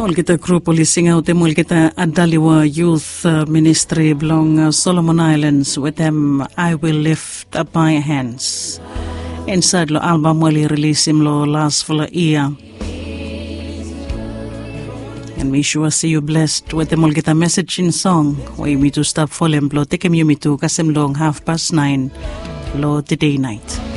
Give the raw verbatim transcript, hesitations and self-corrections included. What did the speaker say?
Olgita group oli singautem olgita Adaliwa Youth uh, Ministry belong uh, Solomon Islands. With them I will lift up my hands. Inside lo album wali release him lo last for a year. And we sure see you blessed with them olgita message in song. Way me to stop for them lo take him you me to kasem long half past nine lo today night.